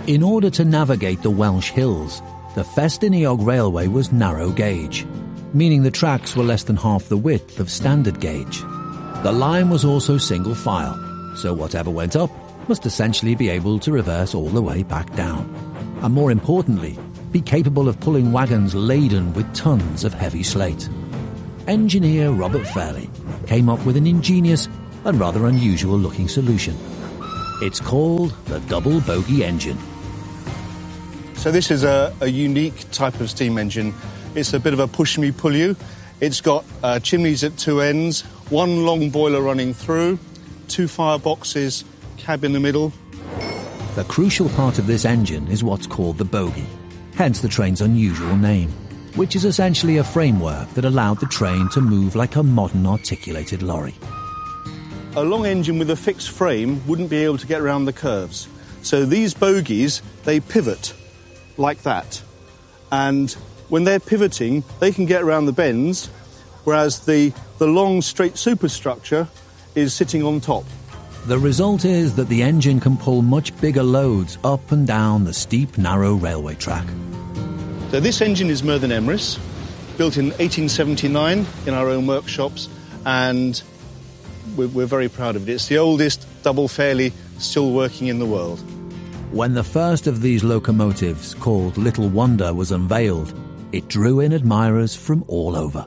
In order to navigate the Welsh hills, the Festiniog Railway was narrow gauge, meaning the tracks were less than half the width of standard gauge. The line was also single file, so whatever went up must essentially be able to reverse all the way back down. And more importantly, be capable of pulling wagons laden with tons of heavy slate. Engineer Robert Fairley came up with an ingenious and rather unusual looking solution. It's called the double bogie engine. So this is a unique type of steam engine. It's a bit of a push-me-pull-you. It's got chimneys at two ends, one long boiler running through, two fireboxes, cab in the middle. The crucial part of this engine is what's called the bogie, hence the train's unusual name, which is essentially a framework that allowed the train to move like a modern articulated lorry. A long engine with a fixed frame wouldn't be able to get around the curves. So these bogies, they pivot like that. And when they're pivoting, they can get around the bends, whereas the long, straight superstructure is sitting on top. The result is that the engine can pull much bigger loads up and down the steep, narrow railway track. So this engine is Merthin Emrys, built in 1879 in our own workshops, and we're very proud of it. It's the oldest double Fairley still working in the world. When the first of these locomotives, called Little Wonder, was unveiled, it drew in admirers from all over.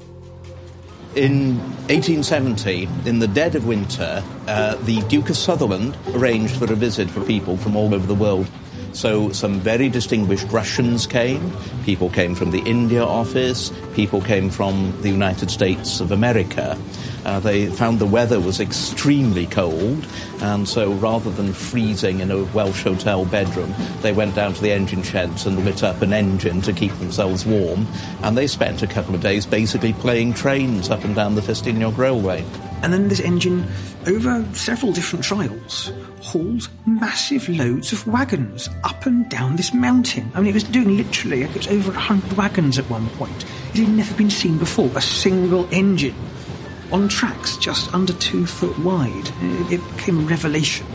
In 1870, in the dead of winter, the Duke of Sutherland arranged for a visit for people from all over the world. So some very distinguished Russians came, people came from the India office, people came from the United States of America. They found the weather was extremely cold, and so rather than freezing in a Welsh hotel bedroom, they went down to the engine sheds and lit up an engine to keep themselves warm, and they spent a couple of days basically playing trains up and down the Festiniog Railway. And then this engine, over several different trials, hauled massive loads of wagons up and down this mountain. I mean, it was doing literally, it was over 100 wagons at one point. It had never been seen before, a single engine on tracks just under 2 foot wide. It became a revelation.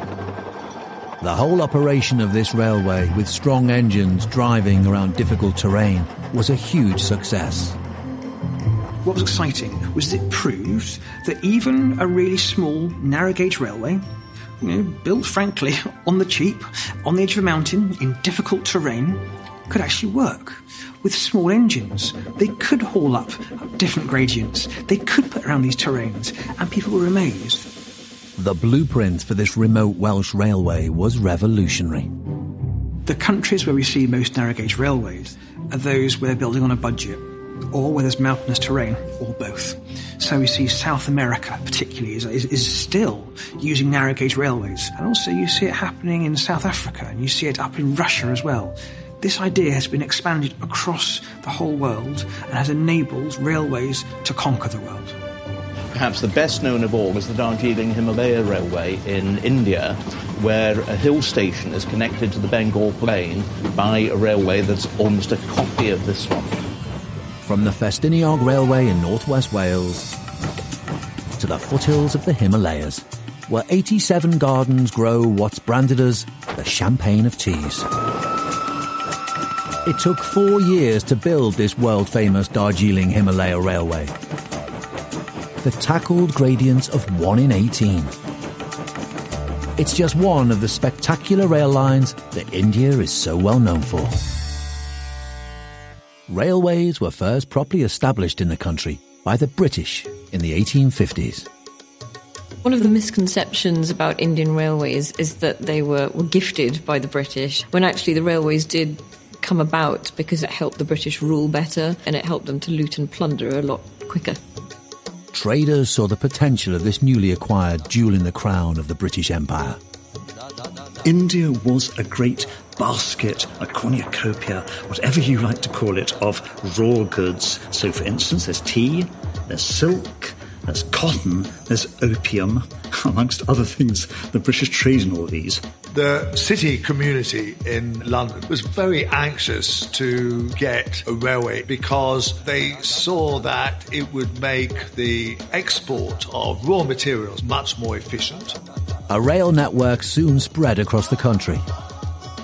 The whole operation of this railway, with strong engines driving around difficult terrain, was a huge success. What was exciting was that it proved that even a really small, narrow-gauge railway, built, frankly, on the cheap, on the edge of a mountain, in difficult terrain, could actually work. With small engines, they could haul up different gradients, they could put around these terrains, and people were amazed. The blueprint for this remote Welsh railway was revolutionary. The countries where we see most narrow-gauge railways are those where they're building on a budget, or where there's mountainous terrain, or both. So we see South America, particularly, is still using narrow-gauge railways. And also you see it happening in South Africa, and you see it up in Russia as well. This idea has been expanded across the whole world and has enabled railways to conquer the world. Perhaps the best known of all is the Darjeeling Himalaya Railway in India, where a hill station is connected to the Bengal Plain by a railway that's almost a copy of this one. From the Festiniog Railway in northwest Wales to the foothills of the Himalayas, where 87 gardens grow what's branded as the champagne of teas. It took 4 years to build this world-famous Darjeeling Himalaya Railway. The tackled gradients of 1 in 18. It's just one of the spectacular rail lines that India is so well known for. Railways were first properly established in the country by the British in the 1850s. One of the misconceptions about Indian railways is that they were gifted by the British, when actually the railways did come about because it helped the British rule better and it helped them to loot and plunder a lot quicker. Traders saw the potential of this newly acquired jewel in the crown of the British Empire. India was a great basket, a cornucopia, whatever you like to call it, of raw goods. So, for instance, there's tea, there's silk, there's cotton, there's opium, amongst other things. The British trade in all these. The city community in London was very anxious to get a railway because they saw that it would make the export of raw materials much more efficient. A rail network soon spread across the country.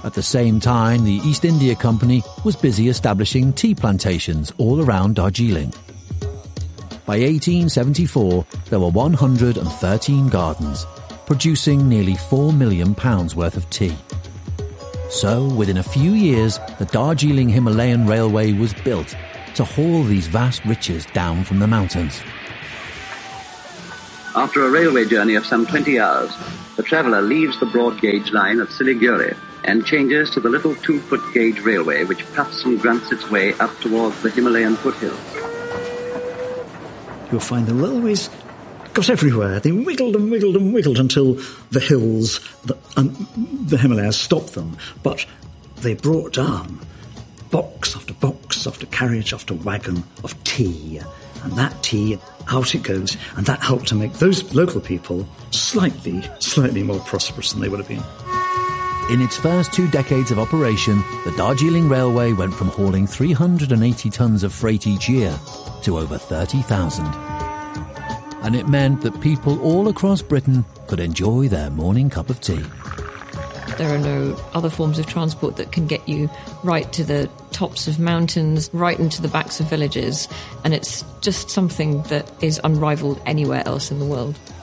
At the same time, the East India Company was busy establishing tea plantations all around Darjeeling. By 1874, there were 113 gardens, producing nearly £4 million worth of tea. So, within a few years, the Darjeeling Himalayan Railway was built to haul these vast riches down from the mountains. After a railway journey of some 20 hours, the traveller leaves the broad gauge line at Siliguri and changes to the little 2-foot gauge railway which puffs and grunts its way up towards the Himalayan foothills. You'll find the railways got everywhere. They wiggled and wiggled and wiggled until the hills, the Himalayas stopped them. But they brought down box after carriage after wagon of tea. And that tea, out it goes. And that helped to make those local people slightly more prosperous than they would have been. In its first 2 decades of operation, the Darjeeling Railway went from hauling 380 tons of freight each year to over 30,000. And it meant that people all across Britain could enjoy their morning cup of tea. There are no other forms of transport that can get you right to the tops of mountains, right into the backs of villages, and it's just something that is unrivaled anywhere else in the world.